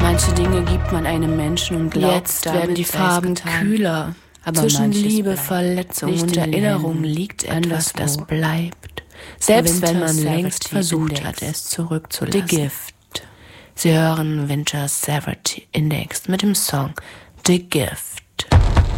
Manche Dinge gibt man einem Menschen und glaubt, jetzt werden die Farben kühler. Aber zwischen Liebe, bleibt. Verletzung Nicht und in den Erinnerung Händen, liegt etwas, das anderswo. bleibt. Selbst wenn man Winter längst Severity versucht Index. hat, es zurückzulassen. The Gift. Sie hören Winter Severity Index mit dem Song The Gift.